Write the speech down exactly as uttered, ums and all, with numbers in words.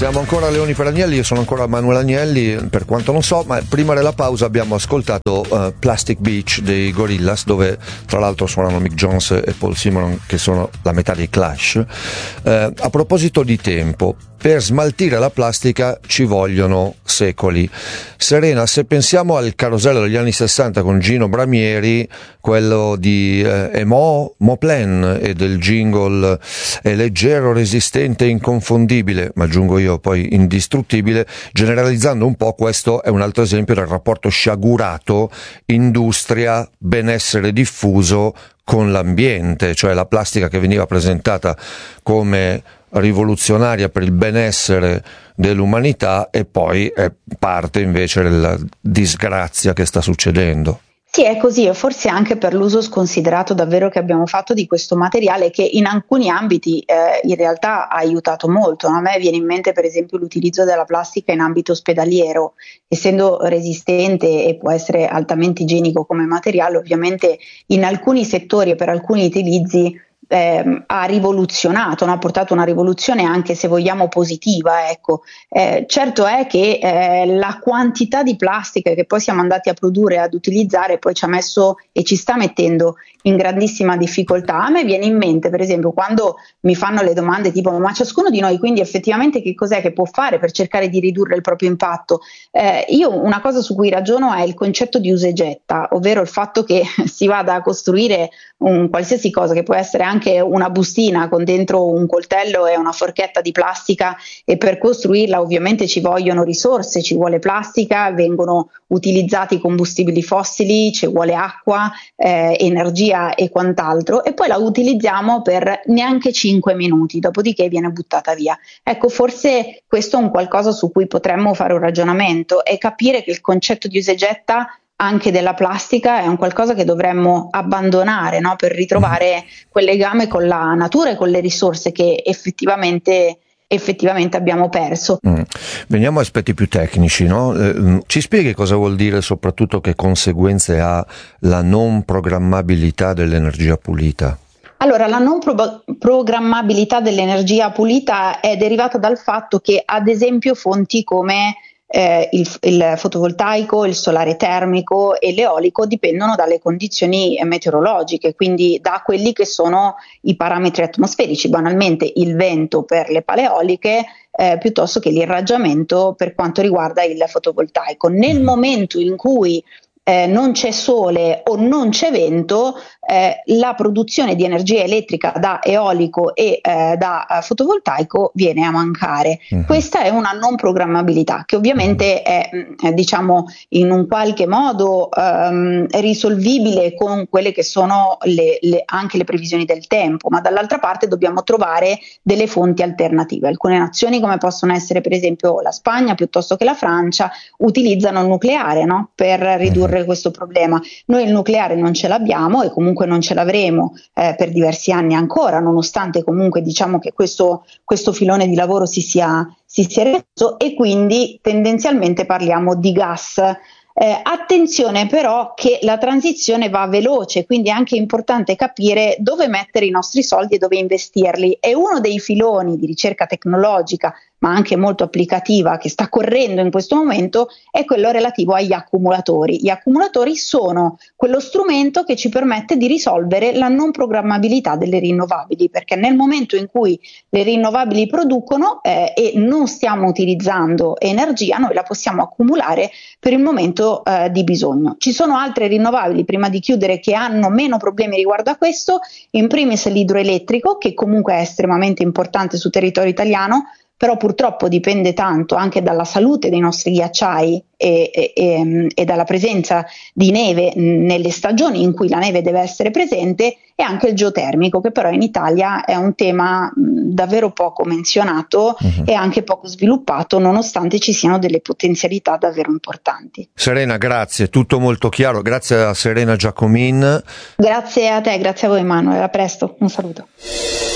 Siamo ancora a Leoni per Agnelli, io sono ancora Manuel Agnelli, per quanto non so, ma prima della pausa abbiamo ascoltato uh, Plastic Beach dei Gorillaz, dove tra l'altro suonano Mick Jones e Paul Simonon, che sono la metà dei Clash. Uh, a proposito di tempo, per smaltire la plastica ci vogliono secoli. Serena, se pensiamo al carosello degli anni sessanta con Gino Bramieri, quello di eh, Emo, Moplen e del jingle è leggero, resistente, inconfondibile, ma aggiungo io poi indistruttibile, generalizzando un po', questo è un altro esempio del rapporto sciagurato industria, benessere diffuso con l'ambiente, cioè la plastica che veniva presentata come rivoluzionaria per il benessere dell'umanità e poi è parte invece della disgrazia che sta succedendo. Sì, è così, e forse anche per l'uso sconsiderato davvero che abbiamo fatto di questo materiale, che in alcuni ambiti eh, in realtà ha aiutato molto. A me viene in mente per esempio l'utilizzo della plastica in ambito ospedaliero, essendo resistente e può essere altamente igienico come materiale, ovviamente in alcuni settori e per alcuni utilizzi Eh, ha rivoluzionato, no? Ha portato una rivoluzione anche se vogliamo positiva, ecco. Eh, certo è che eh, la quantità di plastica che poi siamo andati a produrre e ad utilizzare poi ci ha messo e ci sta mettendo in grandissima difficoltà. A me viene in mente per esempio quando mi fanno le domande tipo ma ciascuno di noi quindi effettivamente che cos'è che può fare per cercare di ridurre il proprio impatto, eh, io una cosa su cui ragiono è il concetto di usa e getta, ovvero il fatto che si vada a costruire un qualsiasi cosa, che può essere anche una bustina con dentro un coltello e una forchetta di plastica, e per costruirla ovviamente ci vogliono risorse, ci vuole plastica, vengono utilizzati combustibili fossili, ci vuole acqua, eh, energia e quant'altro, e poi la utilizziamo per neanche cinque minuti, dopodiché viene buttata via. Ecco, forse questo è un qualcosa su cui potremmo fare un ragionamento e capire che il concetto di usa e getta anche della plastica è un qualcosa che dovremmo abbandonare, no? Per ritrovare quel legame con la natura e con le risorse che effettivamente effettivamente abbiamo perso. Mm. Veniamo a aspetti più tecnici, no? Eh, ci spieghi cosa vuol dire, soprattutto che conseguenze ha la non programmabilità dell'energia pulita? Allora, la non pro- programmabilità dell'energia pulita è derivata dal fatto che, ad esempio, fonti come Eh, il, il fotovoltaico, il solare termico e l'eolico dipendono dalle condizioni meteorologiche, quindi da quelli che sono i parametri atmosferici, banalmente il vento per le pale eoliche eh, piuttosto che l'irraggiamento per quanto riguarda il fotovoltaico. Nel momento in cui Eh, non c'è sole o non c'è vento, eh, la produzione di energia elettrica da eolico e eh, da eh, fotovoltaico viene a mancare. Uh-huh. Questa è una non programmabilità che ovviamente è, è diciamo in un qualche modo ehm, risolvibile con quelle che sono le, le, anche le previsioni del tempo, ma dall'altra parte dobbiamo trovare delle fonti alternative. Alcune nazioni, come possono essere per esempio la Spagna piuttosto che la Francia, utilizzano il nucleare, no? Per ridurre questo problema. Noi il nucleare non ce l'abbiamo e comunque non ce l'avremo eh, per diversi anni ancora, nonostante comunque diciamo che questo, questo filone di lavoro si sia, si sia reso, e quindi tendenzialmente parliamo di gas. Eh, attenzione però che la transizione va veloce, quindi è anche importante capire dove mettere i nostri soldi e dove investirli, e uno dei filoni di ricerca tecnologica ma anche molto applicativa che sta correndo in questo momento è quello relativo agli accumulatori. Gli accumulatori sono quello strumento che ci permette di risolvere la non programmabilità delle rinnovabili, perché nel momento in cui le rinnovabili producono eh, e non stiamo utilizzando energia, noi la possiamo accumulare per il momento eh, di bisogno. Ci sono altre rinnovabili, prima di chiudere, che hanno meno problemi riguardo a questo, in primis l'idroelettrico, che comunque è estremamente importante sul territorio italiano, però purtroppo dipende tanto anche dalla salute dei nostri ghiacciai e, e, e, e dalla presenza di neve nelle stagioni in cui la neve deve essere presente, e anche il geotermico, che però in Italia è un tema mh, davvero poco menzionato uh-huh. e anche poco sviluppato, nonostante ci siano delle potenzialità davvero importanti. Serena, grazie, tutto molto chiaro, grazie a Serena Giacomin. Grazie a te, grazie a voi Manuel, a presto, un saluto.